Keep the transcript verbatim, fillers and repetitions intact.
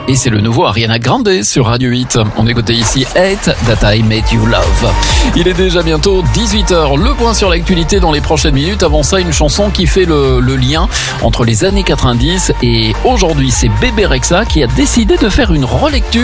Et c'est le nouveau Ariana Grande sur Radio huit. On écoutait ici Hate That I Made You Love. Il est déjà bientôt dix-huit heures. Le point sur l'actualité dans les prochaines minutes. Avant ça, une chanson qui fait le, le lien entre les années quatre-vingt-dix et aujourd'hui. C'est Bébé Rexha qui a décidé de faire une relecture